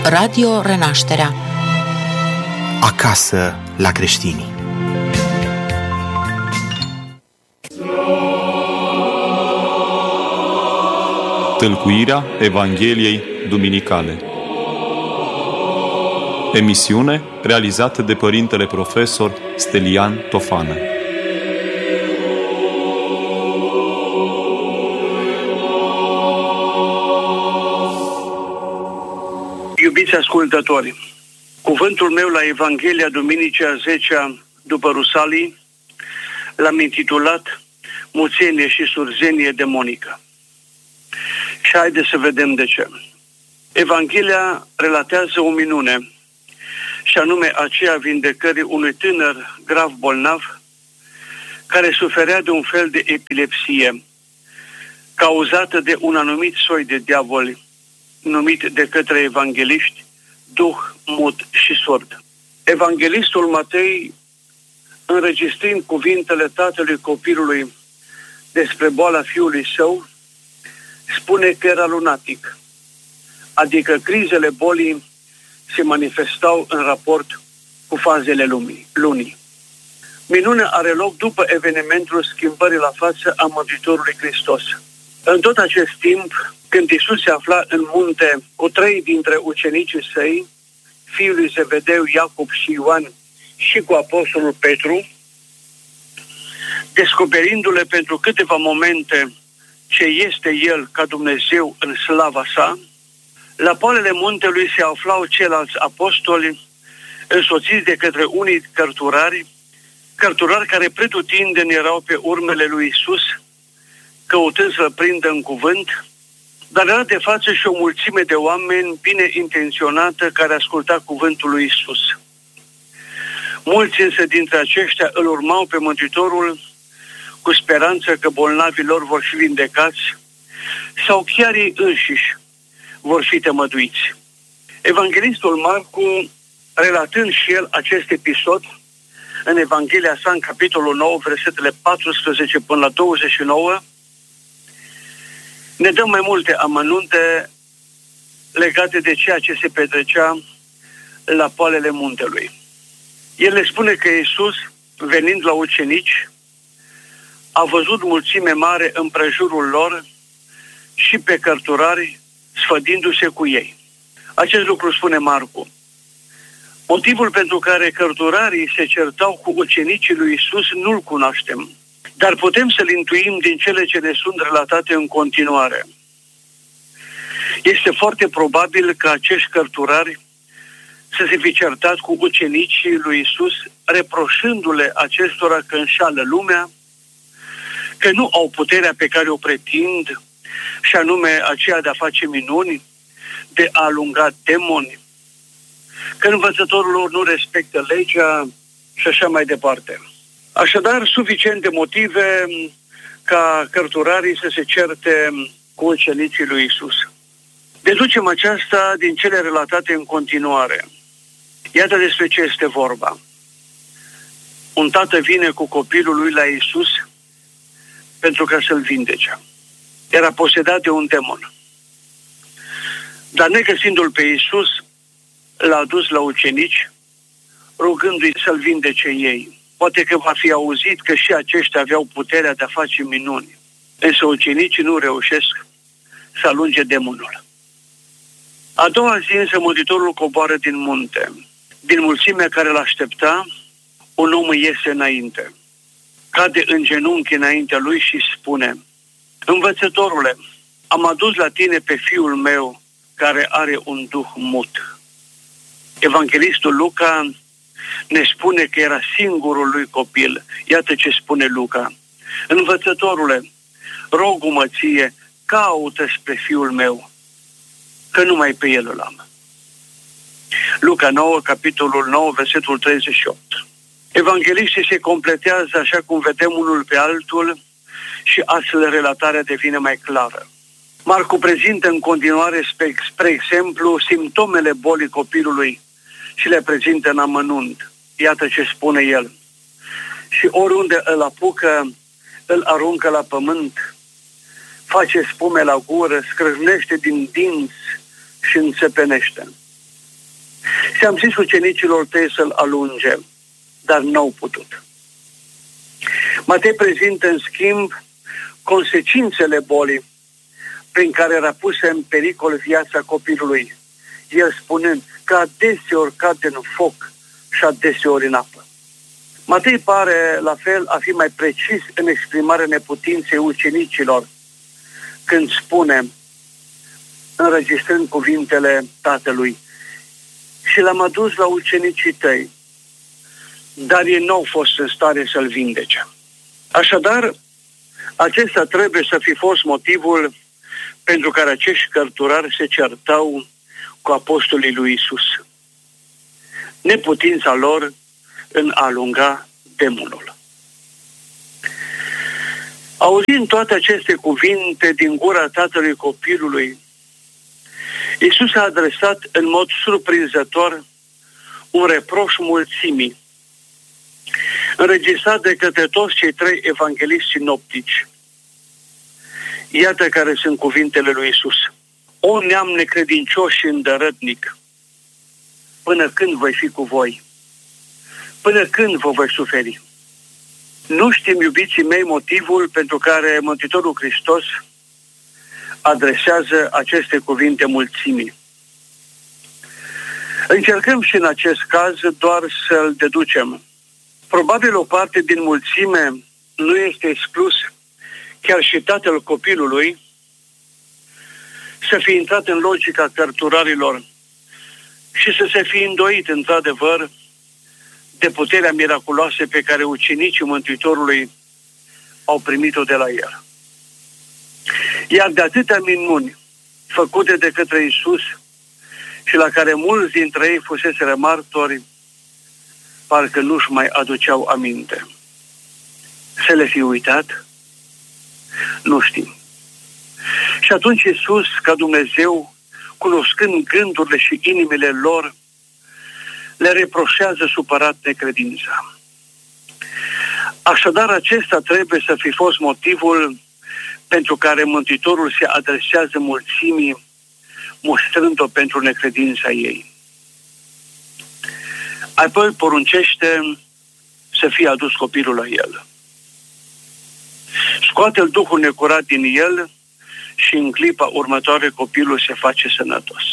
Radio Renașterea. Acasă la creștini. Tâlcuirea Evangheliei duminicale. Emisiune realizată de părintele profesor Stelian Tofană. Iubiți ascultători, cuvântul meu la Evanghelia Duminicii a 10-a după Rusalii l-am intitulat Muțenie și surzenie demonică. Și haideți să vedem de ce. Evanghelia relatează o minune, și anume aceea vindecării unui tânăr grav bolnav care suferea de un fel de epilepsie cauzată de un anumit soi de diavoli numit de către evangheliști duh mut și surd. Evanghelistul Matei, înregistrând cuvintele tatălui copilului despre boala fiului său, spune că era lunatic, adică crizele bolii se manifestau în raport cu fazele lunii. Minunea are loc după evenimentul schimbării la față a Mântuitorului Hristos. În tot acest timp, când Iisus se afla în munte cu 3 dintre ucenicii săi, fiul lui Zebedeu, Iacob și Ioan, și cu apostolul Petru, descoperindu-le pentru câteva momente ce este El ca Dumnezeu în slava sa, la poalele muntelui se aflau ceilalți apostoli, însoțiți de către unii cărturari care pretutindeni erau pe urmele lui Iisus, căutând să-L prindă în cuvânt, dar era de față și o mulțime de oameni bine intenționată care asculta cuvântul lui Iisus. Mulți însă dintre aceștia îl urmau pe Mântuitorul cu speranță că bolnavii lor vor fi vindecați sau chiar ei înșiși vor fi tămăduiți. Evanghelistul Marcu, relatând și el acest episod în Evanghelia sa, în capitolul 9, versetele 14 până la 29, ne dă mai multe amănunte legate de ceea ce se petrecea la poalele muntelui. El ne spune că Iisus, venind la ucenici, a văzut mulțime mare împrejurul lor și pe cărturari sfădindu-se cu ei. Acest lucru spune Marcu. Motivul pentru care cărturarii se certau cu ucenicii lui Iisus nu-l cunoaștem, dar putem să-l intuim din cele ce ne sunt relatate în continuare. Este foarte probabil că acești cărturari să se fi certat cu ucenicii lui Iisus, reproșându-le acestora că înșală lumea, că nu au puterea pe care o pretind, și anume aceea de a face minuni, de a alunga demoni, că învățătorul lor nu respectă legea și așa mai departe. Așadar, suficient de motive ca cărturarii să se certe cu ucenicii lui Iisus. Deducem aceasta din cele relatate în continuare. Iată despre ce este vorba. Un tată vine cu copilul lui la Iisus pentru ca să-l vindece. Era posedat de un demon. Dar negăsindu-l pe Iisus, l-a dus la ucenici, rugându-i să-l vindece ei. Poate că va fi auzit că și aceștia aveau puterea de a face minuni. Însă ucenicii nu reușesc să alunge demonul. A doua zi însă Mântuitorul coboară din munte. Din mulțimea care l-aștepta, un om iese înainte. Cade în genunchi înaintea lui și spune: Învățătorule, am adus la tine pe fiul meu care are un duh mut. Evanghelistul Luca ne spune că era singurul lui copil. Iată ce spune Luca: Învățătorule, rog-mă ție, caută spre fiul meu, că numai pe el îl am. Luca 9, capitolul 9, versetul 38. Evangeliștii se completează așa cum vedem unul pe altul și astfel relatarea devine mai clară. Marcu prezintă în continuare, spre exemplu, simptomele bolii copilului și le prezintă în amănunt. Iată ce spune el: Și oriunde îl apucă, îl aruncă la pământ, face spume la gură, scrâșnește din dinți și înțepenește. Și am zis ucenicilor tăi să-l alunge, dar n-au putut. Matei prezintă, în schimb, consecințele bolii prin care era pusă în pericol viața copilului, el spunând că adeseori cade în foc și adeseori în apă. Matei pare, la fel, a fi mai precis în exprimarea neputinței ucenicilor când spune, înregistrând cuvintele Tatălui, și l-am adus la ucenicii tăi, dar ei n-au fost în stare să-l vindece. Așadar, acesta trebuie să fi fost motivul pentru care acești cărturari se certau cu apostolii lui Iisus. Neputința lor în a alunga demonul. Auzind toate aceste cuvinte din gura tatălui copilului, Iisus a adresat în mod surprinzător un reproș mulțimii, înregistrat de către toți cei trei evangeliști sinoptici. Iată care sunt cuvintele lui Iisus. O neam necredincios și îndărătnic, până când voi fi cu voi? Până când vă voi suferi? Nu știm, iubiții mei, motivul pentru care Mântuitorul Hristos adresează aceste cuvinte mulțimii. Încercăm și în acest caz doar să-l deducem. Probabil o parte din mulțime nu este exclus chiar și tatăl copilului să fi intrat în logica cărturarilor și să se fi îndoit într-adevăr de puterea miraculoasă pe care ucenicii Mântuitorului au primit-o de la el. Iar de atâtea minuni făcute de către Iisus și la care mulți dintre ei fuseseră martori, parcă nu-și mai aduceau aminte. Să le fi uitat? Nu știm. Și atunci Iisus, ca Dumnezeu, cunoscând gândurile și inimile lor, le reproșează supărat necredința. Așadar, acesta trebuie să fi fost motivul pentru care Mântuitorul se adresează mulțimii, mostrând-o pentru necredința ei. Apoi poruncește să fie adus copilul la el. Scoate-l Duhul necurat din el și în clipa următoare copilul se face sănătos.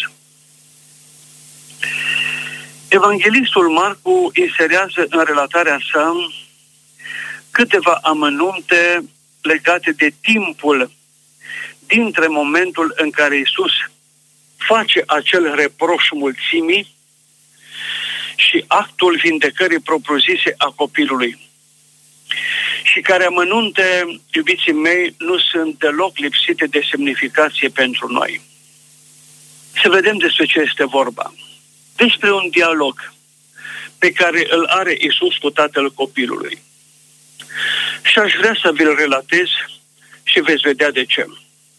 Evanghelistul Marcu inserează în relatarea sa câteva amănunte legate de timpul dintre momentul în care Iisus face acel reproș mulțimii și actul vindecării propriu-zise a copilului. Și care amănunte, iubiții mei, nu sunt deloc lipsite de semnificație pentru noi. Să vedem despre ce este vorba. Despre un dialog pe care îl are Iisus cu tatăl copilului. Și aș vrea să vi-l relatez și veți vedea de ce.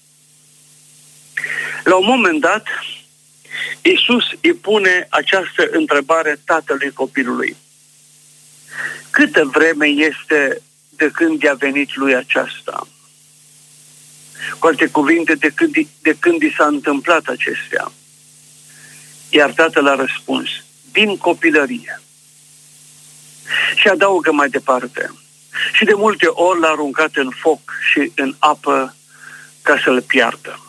La un moment dat, Iisus îi pune această întrebare tatălui copilului. Câtă vreme este de când i-a venit lui aceasta? Cu alte cuvinte, de când i s-a întâmplat acestea? Iar tatăl a răspuns, din copilărie. Și adaugă mai departe, și de multe ori l-a aruncat în foc și în apă ca să-l piardă.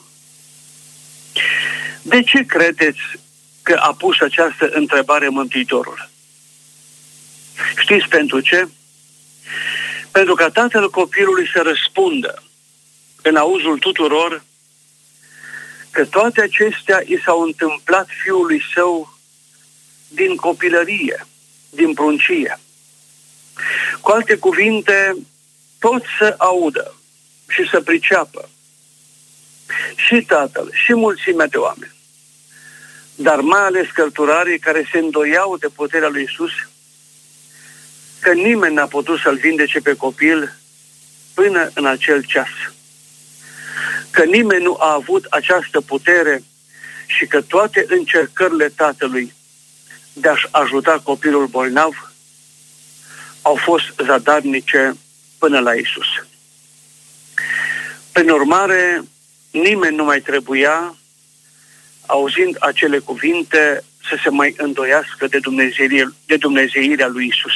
De ce credeți că a pus această întrebare Mântuitorul? Știți pentru ce? Pentru ca tatăl copilului să răspundă în auzul tuturor că toate acestea i s-au întâmplat fiului său din copilărie, din pruncie. Cu alte cuvinte, toți să audă și să priceapă. Și tatăl, și mulțimea de oameni. Dar mai ales cărturarii care se îndoiau de puterea lui Iisus, că nimeni n-a putut să-l vindece pe copil până în acel ceas. Că nimeni nu a avut această putere și că toate încercările tatălui de a-și ajuta copilul bolnav au fost zadarnice până la Iisus. Prin urmare, nimeni nu mai trebuia auzind acele cuvinte, să se mai îndoiască de dumnezeirea lui Iisus.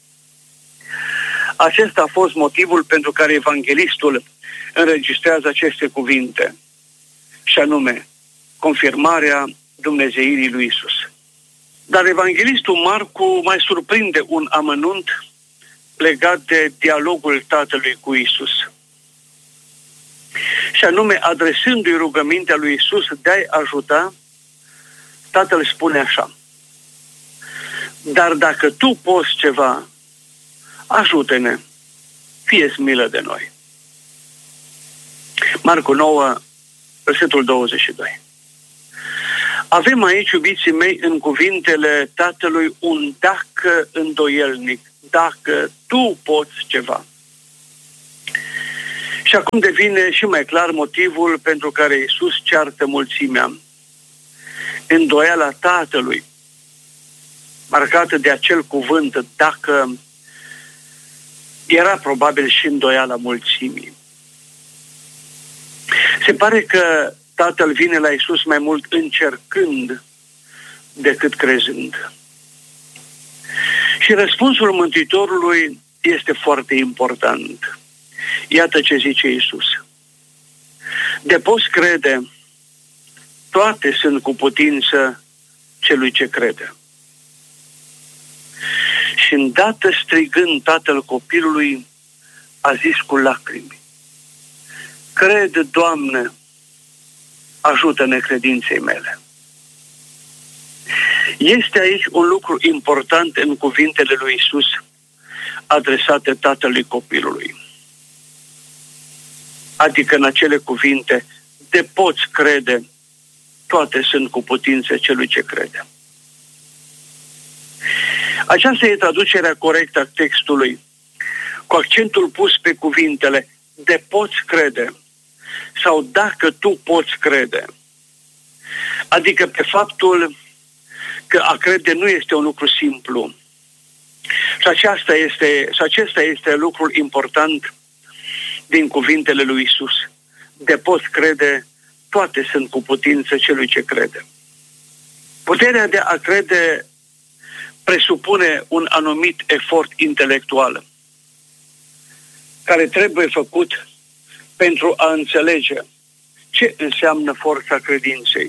Acesta a fost motivul pentru care evanghelistul înregistrează aceste cuvinte, și anume, confirmarea dumnezeirii lui Iisus. Dar evanghelistul Marcu mai surprinde un amănunt legat de dialogul Tatălui cu Iisus. Și anume, adresându-i rugămintea lui Iisus de a-i ajuta, Tatăl spune așa: dar dacă tu poți ceva, ajută-ne, fie-ți milă de noi. Marcu 9, versetul 22. Avem aici, iubiții mei, în cuvintele Tatălui un dacă îndoielnic, dacă tu poți ceva. Și acum devine și mai clar motivul pentru care Iisus ceartă mulțimea. Îndoiala Tatălui, marcată de acel cuvânt, dacă, era probabil și îndoiala mulțimii. Se pare că Tatăl vine la Iisus mai mult încercând decât crezând. Și răspunsul Mântuitorului este foarte important. Iată ce zice Iisus: de poți crede, toate sunt cu putință celui ce crede. Și îndată strigând Tatăl copilului, a zis cu lacrimi: crede, Doamne, ajută-ne credinței mele. Este aici un lucru important în cuvintele lui Iisus adresate Tatălui copilului. Adică în acele cuvinte, de poți crede, toate sunt cu putință celui ce crede. Aceasta e traducerea corectă a textului, cu accentul pus pe cuvintele de poți crede sau dacă tu poți crede. Adică pe faptul că a crede nu este un lucru simplu. Și acesta este lucrul important din cuvintele lui Iisus. De poți crede, toate sunt cu putință celui ce crede. Puterea de a crede presupune un anumit efort intelectual care trebuie făcut pentru a înțelege ce înseamnă forța credinței.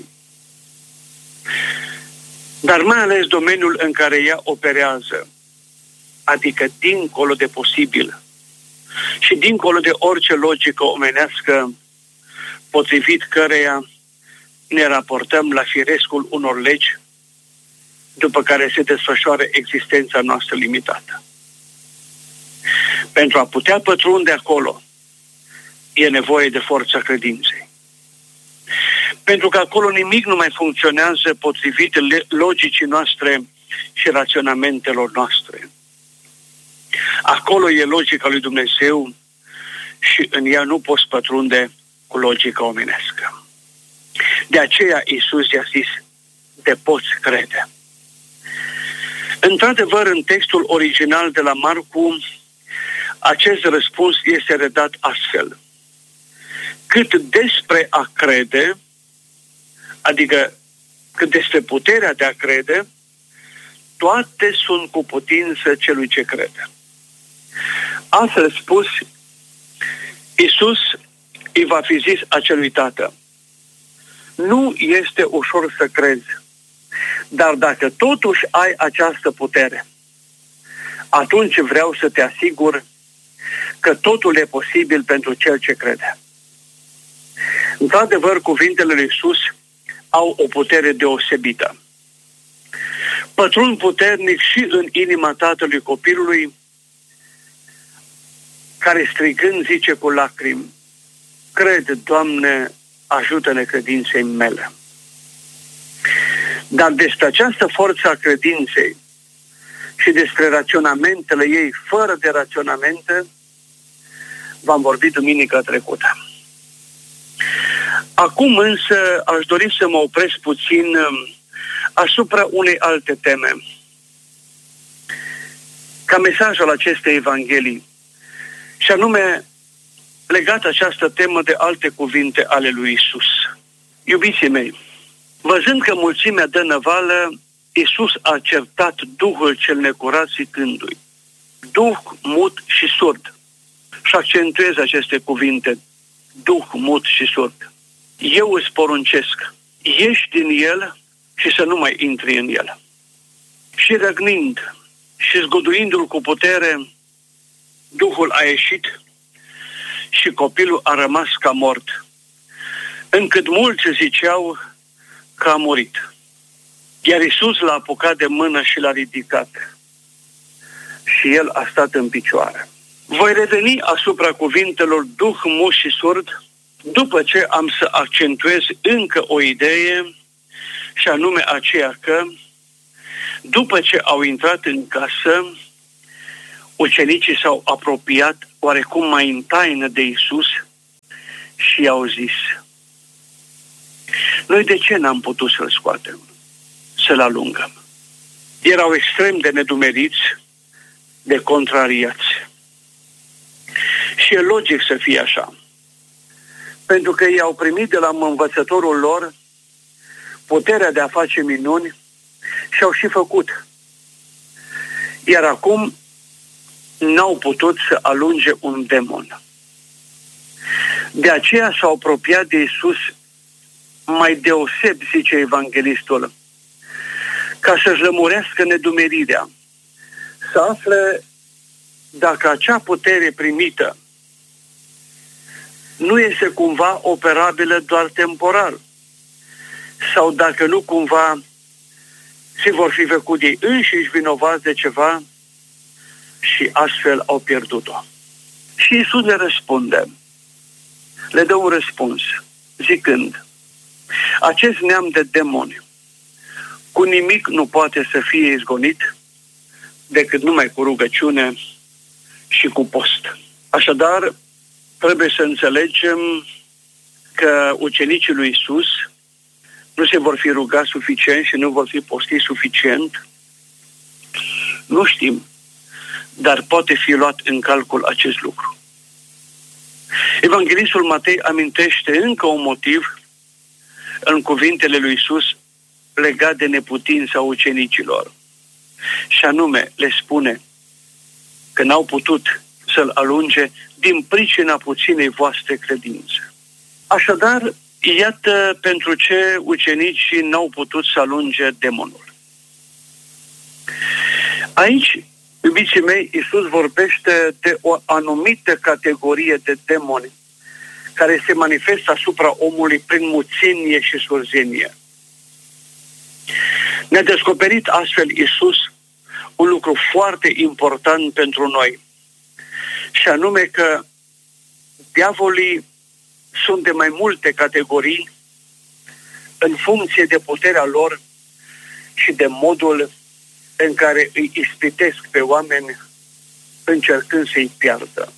Dar mai ales domeniul în care ea operează, adică dincolo de posibil și dincolo de orice logică omenească, potrivit căreia ne raportăm la firescul unor legi după care se desfășoară existența noastră limitată. Pentru a putea pătrunde acolo, e nevoie de forța credinței. Pentru că acolo nimic nu mai funcționează potrivit logicii noastre și raționamentelor noastre. Acolo e logica lui Dumnezeu și în ea nu poți pătrunde cu logica omenească. De aceea Iisus i-a zis, de poți crede. Într-adevăr, în textul original de la Marcu, acest răspuns este redat astfel: cât despre a crede, adică cât despre puterea de a crede, toate sunt cu putință celui ce crede. Astfel spus, Iisus îi va fi zis acelui tată: nu este ușor să crezi, dar dacă totuși ai această putere, atunci vreau să te asigur că totul e posibil pentru cel ce crede. Într-adevăr, cuvintele lui Iisus au o putere deosebită. Pătrund puternic și în inima tatălui copilului, care strigând zice cu lacrimi: crede, Doamne, ajută-ne credinței mele. Dar despre această forță a credinței și despre raționamentele ei fără de raționamente v-am vorbit duminica trecută. Acum însă aș dori să mă opresc puțin asupra unei alte teme. Ca mesaj al acestei Evanghelii, și anume legat această temă de alte cuvinte ale lui Iisus. Iubiții mei, Văzând că mulțimea dă năvală, Iisus a certat duhul cel necurat zicându-i: duh mut și surd. Și accentuez aceste cuvinte: duh mut și surd. Eu îți poruncesc, ieși din el și să nu mai intri în el. Și răgnind și zguduindu-l cu putere, duhul a ieșit și copilul a rămas ca mort, încât mulți ziceau că a murit. Iar Iisus l-a apucat de mână și l-a ridicat și el a stat în picioare. Voi reveni asupra cuvintelor duh mut și surd după ce am să accentuez încă o idee, și anume aceea că după ce au intrat în casă, ucenicii s-au apropiat oarecum mai în taină de Iisus și i-au zis: noi de ce n-am putut să-l scoatem, să-l alungăm? Erau extrem de nedumeriți, de contrariați. Și e logic să fie așa, pentru că ei au primit de la învățătorul lor puterea de a face minuni și au și făcut. Iar acum n-au putut să alunge un demon. De aceea s-au apropiat de Iisus mai deoseb, zice evanghelistul, ca să-și lămurească nedumerirea, să afle dacă acea putere primită nu este cumva operabilă doar temporar, sau dacă nu cumva se vor fi făcut ei înșiși vinovați de ceva și astfel au pierdut-o. Și Iisus le răspunde, le dă un răspuns, zicând: acest neam de demoni cu nimic nu poate să fie izgonit decât numai cu rugăciune și cu post. Așadar, trebuie să înțelegem că ucenicii lui Iisus nu se vor fi rugat suficient și nu vor fi posti suficient. Nu știm, dar poate fi luat în calcul acest lucru. Evanghelistul Matei amintește încă un motiv în cuvintele lui Iisus legat de neputința ucenicilor. Și anume, le spune că n-au putut să-l alunge din pricina puținei voastre credințe. Așadar, iată pentru ce ucenicii n-au putut să alunge demonul. Aici, iubiții mei, Iisus vorbește de o anumită categorie de demoni care se manifestă asupra omului prin muțenie și surzenie. Ne-a descoperit astfel Iisus un lucru foarte important pentru noi, și anume că diavolii sunt de mai multe categorii în funcție de puterea lor și de modul în care îi ispitesc pe oameni încercând să-i piardă.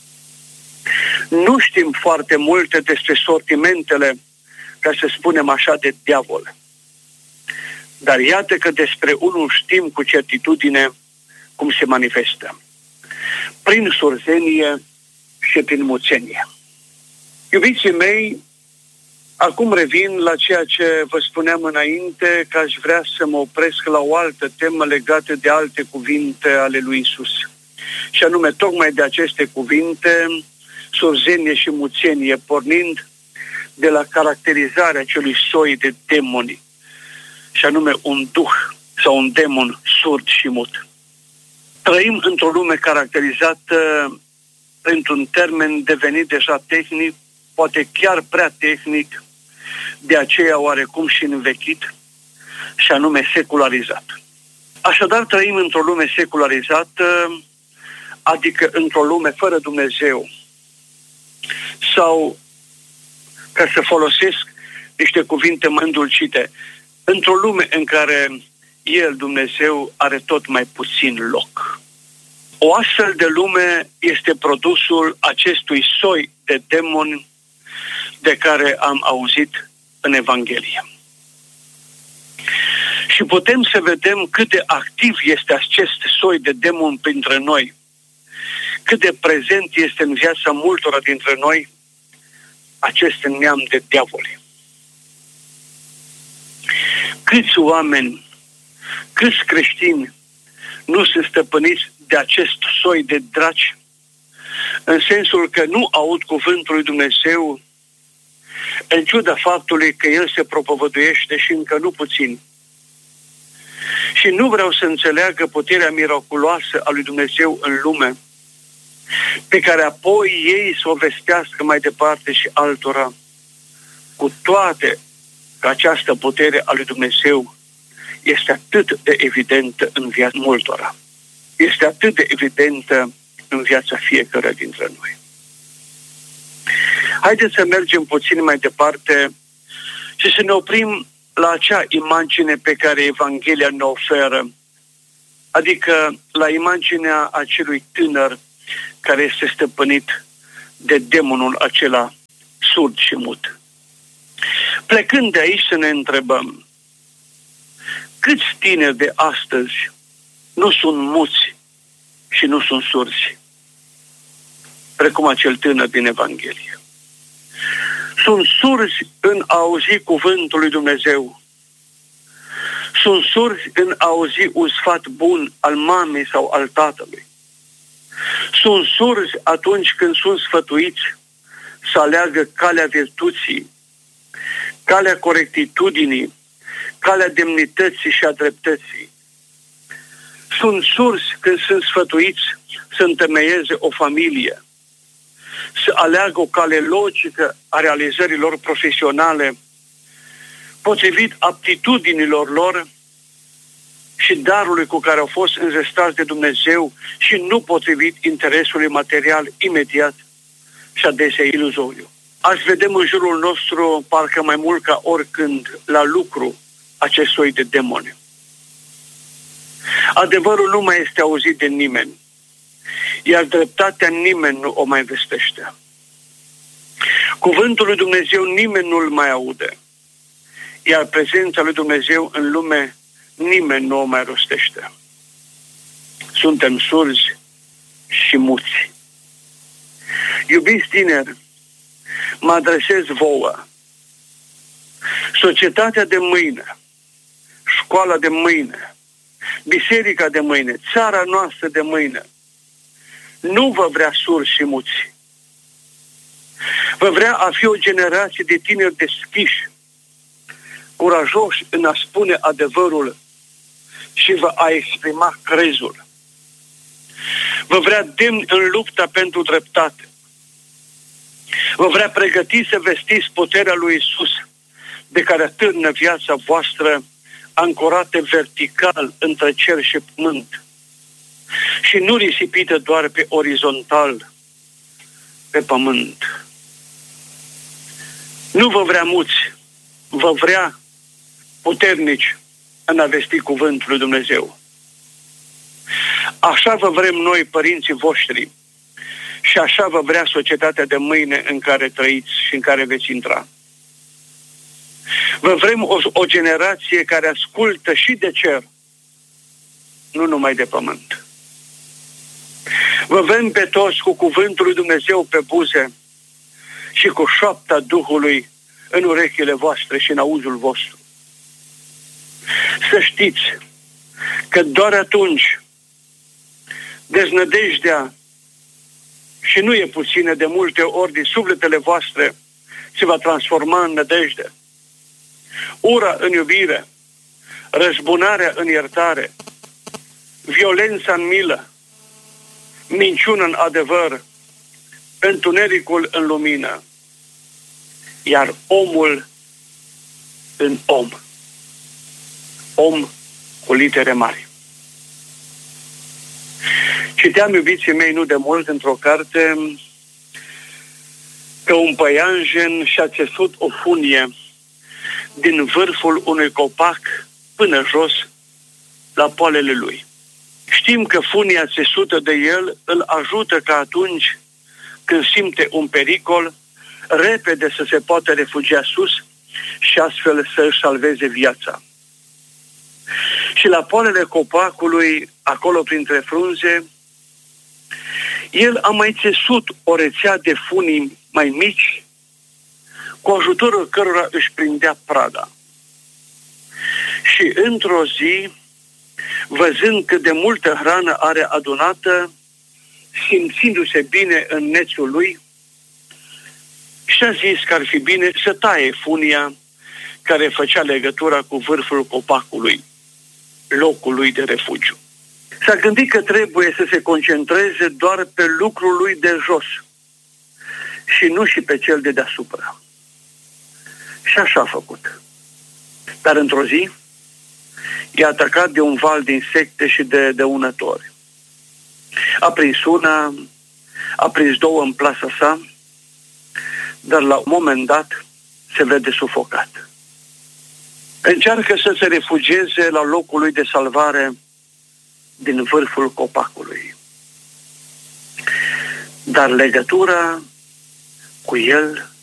Nu știm foarte multe despre sortimentele, ca să spunem așa, de diavol. Dar iată că despre unul știm cu certitudine cum se manifestă: prin surzenie și prin muțenie. Iubiții mei, acum revin la ceea ce vă spuneam înainte, că aș vrea să mă opresc la o altă temă legată de alte cuvinte ale lui Iisus. Și anume, tocmai de aceste cuvinte, surzenie și muțenie, pornind de la caracterizarea acelui soi de demoni, și anume un duh sau un demon surd și mut. Trăim într-o lume caracterizată printr-un termen devenit deja tehnic, poate chiar prea tehnic, de aceea oarecum și învechit, și anume secularizat. Așadar, trăim într-o lume secularizată, adică într-o lume fără Dumnezeu. Sau, ca să folosesc niște cuvinte mai îndulcite, într-o lume în care El, Dumnezeu, are tot mai puțin loc. O astfel de lume este produsul acestui soi de demoni de care am auzit în Evanghelie. Și putem să vedem cât de activ este acest soi de demon printre noi, cât de prezent este în viața multora dintre noi acest neam de diavoli. Câți oameni, câți creștini nu sunt stăpâniți de acest soi de draci, în sensul că nu aud cuvântul lui Dumnezeu, în ciuda faptului că el se propovăduiește și încă nu puțin. Și nu vreau să înțeleagă puterea miraculoasă a lui Dumnezeu în lume, pe care apoi ei să o vestească mai departe și altora, cu toate că această putere a lui Dumnezeu este atât de evidentă în viața multora. Este atât de evidentă în viața fiecăruia dintre noi. Haideți să mergem puțin mai departe și să ne oprim la acea imagine pe care Evanghelia ne oferă, adică la imaginea acelui tânăr care este stăpânit de demonul acela surd și mut. Plecând de aici să ne întrebăm, câți tineri de astăzi nu sunt muți și nu sunt surzi, precum acel tânăr din Evanghelie? Sunt surzi în a auzi cuvântul lui Dumnezeu. Sunt surzi în a auzi un sfat bun al mamei sau al tatălui. Sunt surzi atunci când sunt sfătuiți să aleagă calea virtuții, calea corectitudinii, calea demnității și a dreptății. Sunt surzi când sunt sfătuiți să întemeieze o familie, să aleagă o cale logică a realizărilor profesionale, potrivit aptitudinilor lor și darului cu care au fost înzestrați de Dumnezeu și nu potrivit interesului material imediat și adesea iluzoriu. Azi vedem în jurul nostru, parcă mai mult ca oricând, la lucru acest soi de demoni. Adevărul nu mai este auzit de nimeni, iar dreptatea nimeni nu o mai vestește. Cuvântul lui Dumnezeu nimeni nu-l mai aude, iar prezența lui Dumnezeu în lume nimeni nu o mai rostește. Suntem surzi și muți. Iubiți tineri, mă adresez vouă. Societatea de mâine, școala de mâine, biserica de mâine, țara noastră de mâine, nu vă vrea surzi și muți. Vă vrea a fi o generație de tineri deschiși, curajoși în a spune adevărul și vă a exprima crezul. Vă vrea demn în lupta pentru dreptate. Vă vrea pregătiți să vestiți puterea lui Iisus, de care atârnă viața voastră ancorată vertical între cer și pământ și nu risipită doar pe orizontal, pe pământ. Nu vă vrea muți, vă vrea puternici în a vesti cuvântul lui Dumnezeu. Așa vă vrem noi, părinții voștri, și așa vă vrea societatea de mâine în care trăiți și în care veți intra. Vă vrem o generație care ascultă și de cer, nu numai de pământ. Vă vrem pe toți cu cuvântul lui Dumnezeu pe buze și cu șoapta Duhului în urechile voastre și în auzul vostru. Să știți că doar atunci deznădejdea, și nu e puțină de multe ori din sufletele voastre, se va transforma în nădejde. Ura în iubire, răzbunarea în iertare, violența în milă, minciună în adevăr, întunericul în lumină, iar omul în om. Om cu litere mari. Citeam, iubiții mei, nu de mult într-o carte că un păianjen și-a țesut o funie din vârful unui copac până jos la poalele lui. Știm că funia țesută de el îl ajută ca atunci când simte un pericol, repede să se poată refugia sus și astfel să își salveze viața. Și la poalele copacului, acolo printre frunze, el a mai țesut o rețea de funii mai mici, cu ajutorul cărora își prindea prada. Și într-o zi, văzând cât de multă hrană are adunată, simțindu-se bine în nețul lui, și-a zis că ar fi bine să taie funia care făcea legătura cu vârful copacului, locul lui de refugiu. S-a gândit că trebuie să se concentreze doar pe lucrul lui de jos și nu și pe cel de deasupra. Și așa a făcut. Dar într-o zi e atacat de un val de insecte și de dăunători. A prins una, a prins două în plasa sa, dar la un moment dat se vede sufocat. Încearcă să se refugieze la locul lui de salvare din vârful copacului. Dar legătura cu el